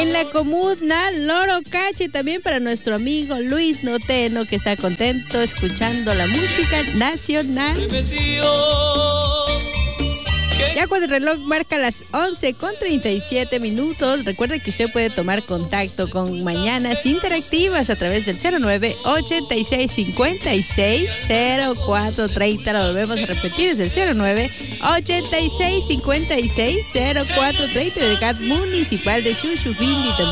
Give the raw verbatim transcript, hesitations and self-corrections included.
En la comuna Loro Cache, también para nuestro amigo Luis Noteno, que está contento escuchando la música nacional. Ya cuando el reloj marca las once con treinta y siete minutos, recuerde que usted puede tomar contacto con Mañanas Interactivas a través del cero nueve ochenta y seis cincuenta y seis cero cuatro treinta. Lo volvemos a repetir, es el cero nueve ochenta y seis cincuenta y seis cero cuatro treinta del C A T municipal de Xuxupindi.